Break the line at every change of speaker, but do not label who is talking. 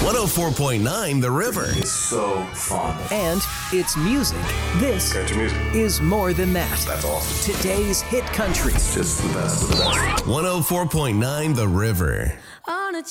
104.9 The River.
It's so fun.
And it's music. This
Country music.
is more than that.
That's awesome.
Today's hit country.
It's just the best of the best.
104.9 The River.
On a